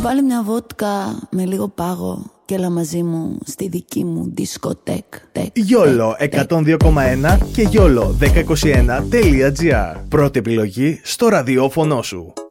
Βάλε μια βότκα με λίγο πάγο και έλα μαζί μου στη δική μου δισκοτέκ. Γιόλο 102,1 και γιόλο 1021.gr. Πρώτη επιλογή στο ραδιόφωνο σου.